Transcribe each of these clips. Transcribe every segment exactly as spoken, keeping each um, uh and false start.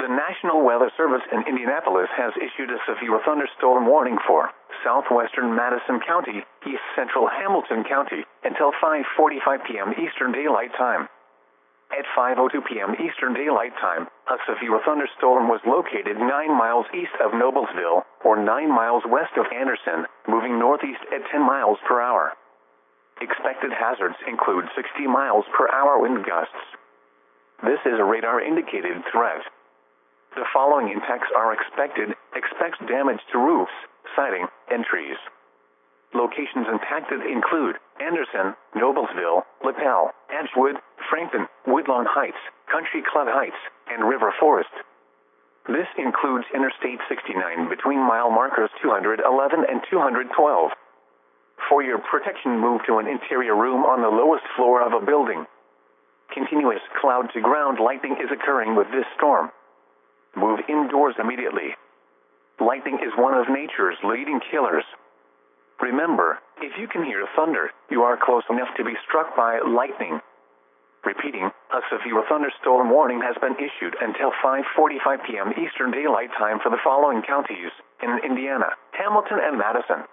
The National Weather Service in Indianapolis has issued a severe thunderstorm warning for southwestern Madison County, east central Hamilton County, until five forty-five p m Eastern Daylight Time. At five oh two p m Eastern Daylight Time, a severe thunderstorm was located nine miles east of Noblesville, or nine miles west of Anderson, moving northeast at ten miles per hour. Expected hazards include sixty miles per hour wind gusts. This is a radar-indicated threat. The following impacts are expected. Expect damage to roofs, siding, and trees. Locations impacted include Anderson, Noblesville, Lapel, Edgewood, Frankton, Woodlawn Heights, Country Club Heights, and River Forest. This includes Interstate sixty-nine between mile markers two hundred eleven and two hundred twelve. For your protection, move to an interior room on the lowest floor of a building. Continuous cloud-to-ground lightning is occurring with this storm. Move indoors immediately. Lightning is one of nature's leading killers. Remember, if you can hear thunder, you are close enough to be struck by lightning. Repeating, a severe thunderstorm warning has been issued until five forty-five p m Eastern Daylight Time for the following counties in Indiana, Hamilton, and Madison.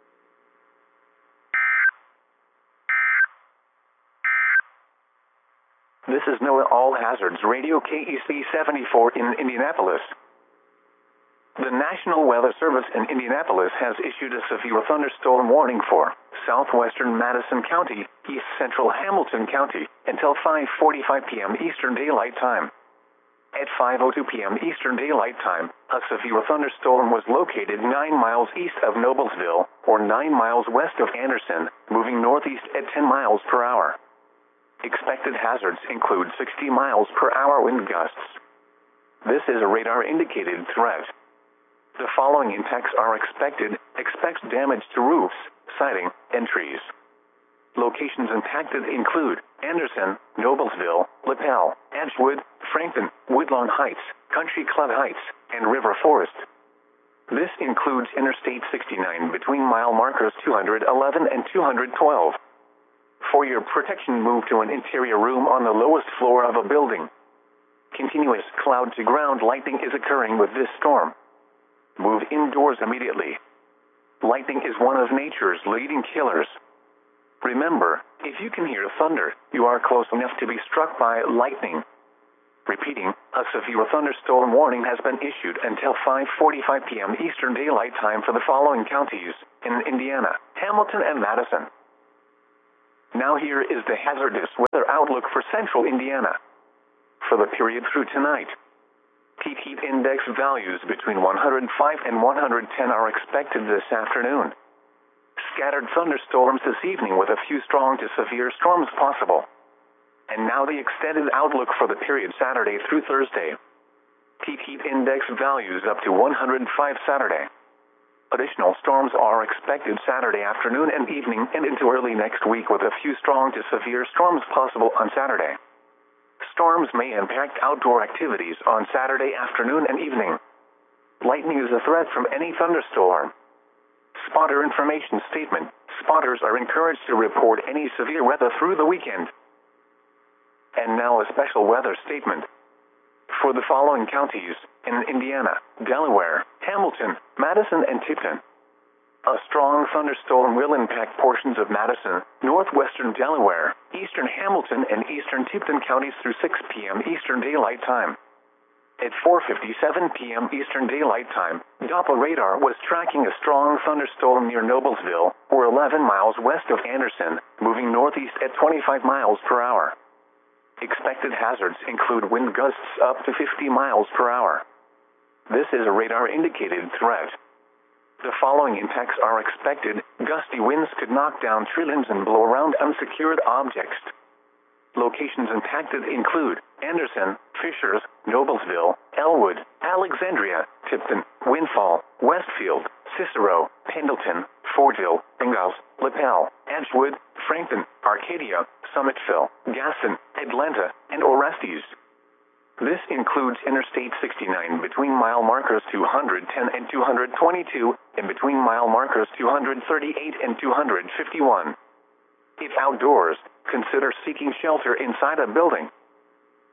This is NOAA All Hazards Radio K E C seventy-four in Indianapolis. The National Weather Service in Indianapolis has issued a severe thunderstorm warning for southwestern Madison County, east central Hamilton County, until five forty-five p m Eastern Daylight Time. At five oh two p m Eastern Daylight Time, a severe thunderstorm was located nine miles east of Noblesville, or nine miles west of Anderson, moving northeast at ten miles per hour. Expected hazards include sixty miles per hour wind gusts. This is a radar-indicated threat. The following impacts are expected. Expect damage to roofs, siding, and trees. Locations impacted include Anderson, Noblesville, Lapel, Edgewood, Frankton, Woodlawn Heights, Country Club Heights, and River Forest. This includes Interstate sixty-nine between mile markers two hundred eleven and two hundred twelve. For your protection, move to an interior room on the lowest floor of a building. Continuous cloud-to-ground lightning is occurring with this storm. Move indoors immediately. Lightning is one of nature's leading killers. Remember, if you can hear thunder, you are close enough to be struck by lightning. Repeating, a severe thunderstorm warning has been issued until five forty-five p m Eastern Daylight Time for the following counties in Indiana, Hamilton, and Madison. Now here is the hazardous weather outlook for central Indiana. For the period through tonight, heat heat index values between one hundred five and one hundred ten are expected this afternoon. Scattered thunderstorms this evening with a few strong to severe storms possible. And now the extended outlook for the period Saturday through Thursday. Heat heat index values up to one hundred five Saturday. Additional storms are expected Saturday afternoon and evening and into early next week with a few strong to severe storms possible on Saturday. Storms may impact outdoor activities on Saturday afternoon and evening. Lightning is a threat from any thunderstorm. Spotter information statement. Spotters are encouraged to report any severe weather through the weekend. And now a special weather statement. For the following counties in Indiana, Delaware, Hamilton, Madison, and Tipton. A strong thunderstorm will impact portions of Madison, northwestern Delaware, eastern Hamilton, and eastern Tipton counties through six p m Eastern Daylight Time. At four fifty-seven p m Eastern Daylight Time, Doppler radar was tracking a strong thunderstorm near Noblesville, or eleven miles west of Anderson, moving northeast at twenty-five miles per hour. Expected hazards include wind gusts up to fifty miles per hour. This is a radar-indicated threat. The following impacts are expected. Gusty winds could knock down tree limbs and blow around unsecured objects. Locations impacted include Anderson, Fishers, Noblesville, Elwood, Alexandria, Tipton, Windfall, Westfield, Cicero, Pendleton, Fordville, Ingalls, Lapel, Edgewood, Frankton, Arcadia, Summitville, Gaston, Atlanta, and Orestes. This includes Interstate sixty-nine between mile markers two hundred ten and two hundred twenty-two, and between mile markers two hundred thirty-eight and two hundred fifty-one. If outdoors, consider seeking shelter inside a building.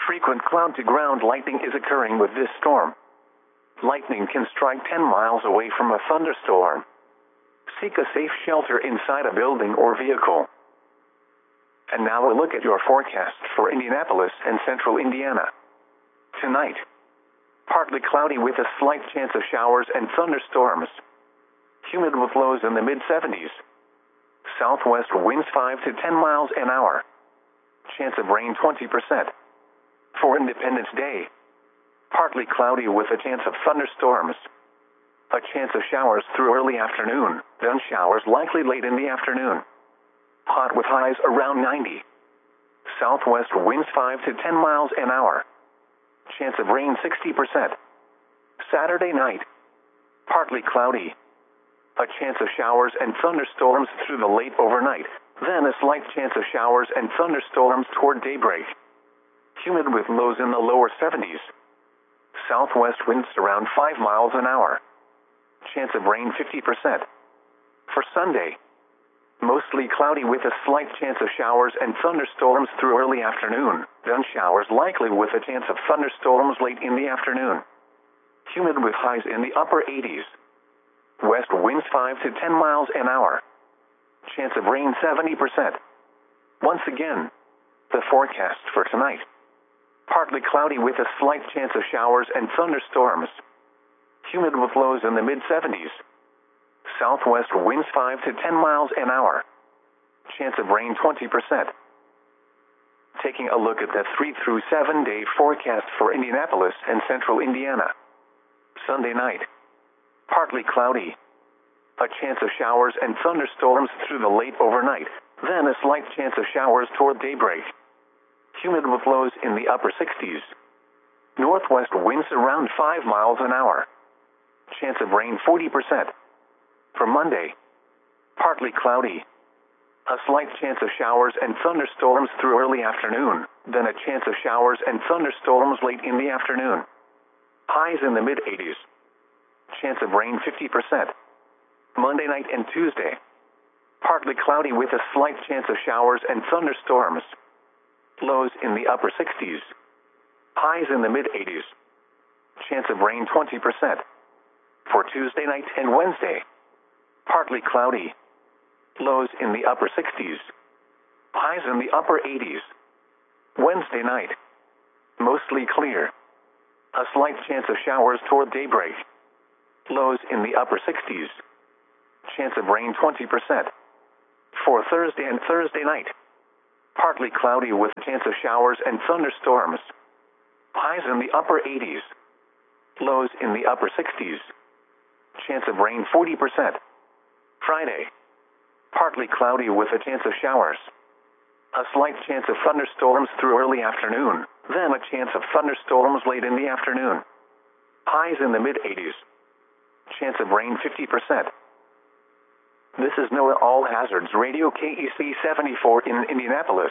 Frequent cloud-to-ground lightning is occurring with this storm. Lightning can strike ten miles away from a thunderstorm. Seek a safe shelter inside a building or vehicle. And now a look at your forecast for Indianapolis and central Indiana. Tonight, partly cloudy with a slight chance of showers and thunderstorms. Humid with lows in the mid seventies. Southwest winds five to ten miles an hour. Chance of rain twenty percent. For Independence Day, partly cloudy with a chance of thunderstorms. A chance of showers through early afternoon, then showers likely late in the afternoon. Hot with highs around ninety. Southwest winds five to ten miles an hour. Chance of rain sixty percent. Saturday night, partly cloudy. A chance of showers and thunderstorms through the late overnight, then a slight chance of showers and thunderstorms toward daybreak. Humid with lows in the lower seventies. Southwest winds around five miles an hour. Chance of rain fifty percent. For Sunday, mostly cloudy with a slight chance of showers and thunderstorms through early afternoon, then showers likely with a chance of thunderstorms late in the afternoon. Humid with highs in the upper eighties. West winds five to ten miles an hour. Chance of rain seventy percent. Once again, the forecast for tonight. Partly cloudy with a slight chance of showers and thunderstorms. Humid with lows in the mid seventies. Southwest winds five to ten miles an hour. Chance of rain twenty percent. Taking a look at the three through seven day forecast for Indianapolis and central Indiana. Sunday night, partly cloudy. A chance of showers and thunderstorms through the late overnight, then a slight chance of showers toward daybreak. Humid with lows in the upper sixties. Northwest winds around five miles an hour. Chance of rain forty percent. For Monday, partly cloudy. A slight chance of showers and thunderstorms through early afternoon, then a chance of showers and thunderstorms late in the afternoon. Highs in the mid eighties. Chance of rain fifty percent. Monday night and Tuesday, partly cloudy with a slight chance of showers and thunderstorms. Lows in the upper sixties. Highs in the mid eighties. Chance of rain twenty percent. For Tuesday night and Wednesday, partly cloudy. Lows in the upper sixties. Highs in the upper eighties. Wednesday night, mostly clear. A slight chance of showers toward daybreak. Lows in the upper sixties. Chance of rain twenty percent. For Thursday and Thursday night, partly cloudy with a chance of showers and thunderstorms. Highs in the upper eighties. Lows in the upper sixties. Chance of rain forty percent. Friday, partly cloudy with a chance of showers. A slight chance of thunderstorms through early afternoon, then a chance of thunderstorms late in the afternoon. Highs in the mid eighties. Chance of rain fifty percent. This is NOAA All Hazards Radio K E C seventy-four in Indianapolis.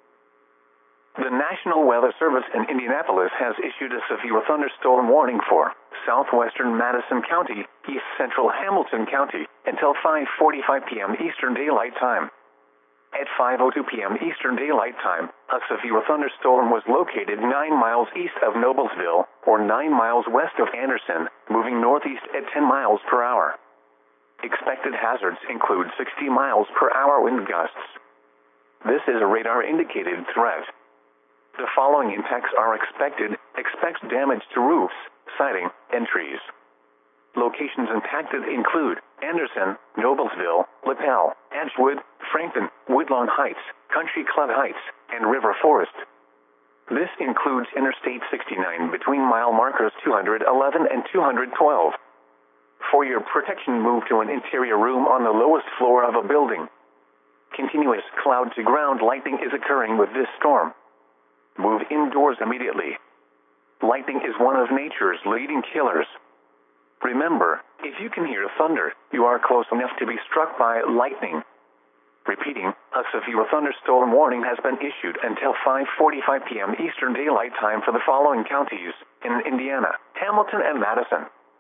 The National Weather Service in Indianapolis has issued a severe thunderstorm warning for southwestern Madison County, east central Hamilton County, until five forty-five p.m. Eastern Daylight Time. At five oh two p.m. Eastern Daylight Time, a severe thunderstorm was located nine miles east of Noblesville, or nine miles west of Anderson, moving northeast at ten miles per hour. Expected hazards include sixty miles per hour wind gusts. This is a radar-indicated threat. The following impacts are expected. Expect damage to roofs, siding, and trees. Locations impacted include Anderson, Noblesville, Lapel, Edgewood, Franklin, Woodlawn Heights, Country Club Heights, and River Forest. This includes Interstate sixty-nine between mile markers two eleven and two twelve. For your protection, move to an interior room on the lowest floor of a building. Continuous cloud-to-ground lightning is occurring with this storm. Move indoors immediately. Lightning is one of nature's leading killers. Remember, if you can hear thunder, you are close enough to be struck by lightning. Repeating, a severe thunderstorm warning has been issued until five forty-five p.m. Eastern Daylight Time for the following counties in Indiana, Hamilton, and Madison.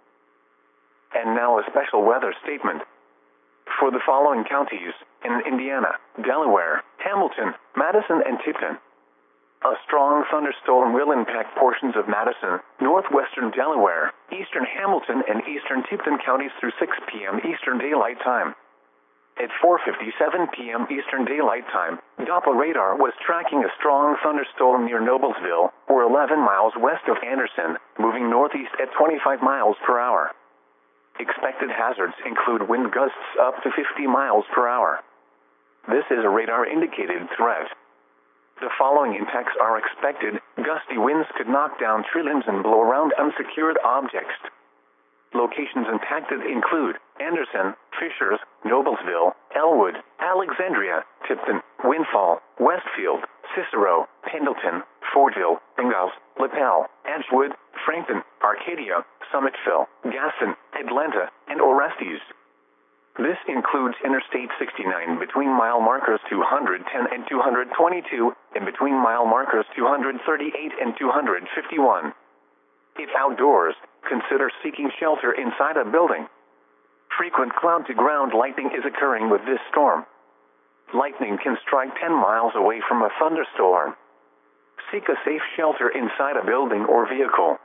And now a special weather statement. For the following counties in Indiana, Delaware, Hamilton, Madison, and Tipton. A strong thunderstorm will impact portions of Madison, northwestern Delaware, eastern Hamilton, and eastern Tipton counties through six p m Eastern Daylight Time. At four fifty-seven p m Eastern Daylight Time, Doppler radar was tracking a strong thunderstorm near Noblesville, or eleven miles west of Anderson, moving northeast at twenty-five miles per hour. Expected hazards include wind gusts up to fifty miles per hour. This is a radar-indicated threat. The following impacts are expected. Gusty winds could knock down tree limbs and blow around unsecured objects. Locations impacted include Anderson, Fishers, Noblesville, Elwood, Alexandria, Tipton, Windfall, Westfield, Cicero, Pendleton, Fordville, Ingalls, Lapel, Edgewood, Frankton, Arcadia, Summitville, Gaston, Atlanta, and Orestes. This includes Interstate sixty-nine between mile markers two hundred ten and two hundred twenty-two, and between mile markers two hundred thirty-eight and two hundred fifty-one. If outdoors, consider seeking shelter inside a building. Frequent cloud-to-ground lightning is occurring with this storm. Lightning can strike ten miles away from a thunderstorm. Seek a safe shelter inside a building or vehicle.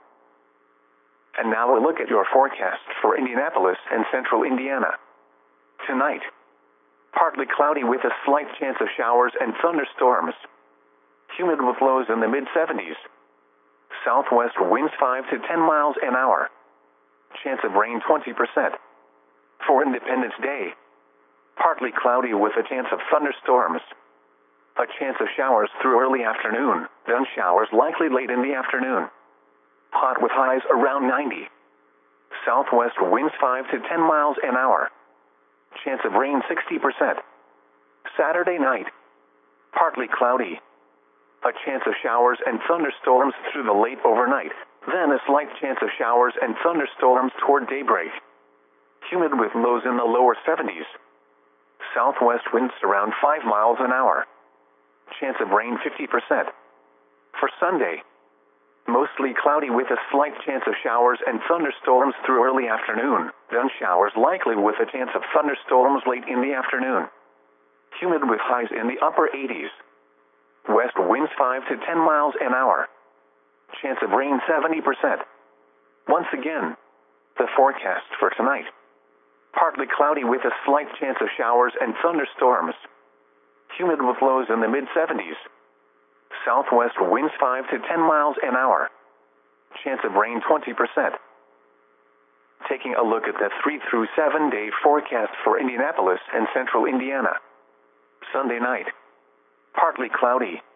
And now a look at your forecast for Indianapolis and central Indiana. Tonight, partly cloudy with a slight chance of showers and thunderstorms. Humid with lows in the mid seventies. Southwest winds five to ten miles an hour. Chance of rain twenty percent. For Independence Day, partly cloudy with a chance of thunderstorms. A chance of showers through early afternoon, then showers likely late in the afternoon. Hot with highs around ninety. Southwest winds five to ten miles an hour. Chance of rain sixty percent. Saturday night, partly cloudy. A chance of showers and thunderstorms through the late overnight, then a slight chance of showers and thunderstorms toward daybreak. Humid with lows in the lower seventies. Southwest winds around five miles an hour. Chance of rain fifty percent. For Sunday, mostly cloudy with a slight chance of showers and thunderstorms through early afternoon, then showers likely with a chance of thunderstorms late in the afternoon. Humid with highs in the upper eighties. West winds five to ten miles an hour. Chance of rain seventy percent. Once again, the forecast for tonight. Partly cloudy with a slight chance of showers and thunderstorms. Humid with lows in the mid seventies. Southwest winds five to ten miles an hour. Chance of rain twenty percent. Taking a look at the three through seven day forecast for Indianapolis and central Indiana. Sunday night, partly cloudy.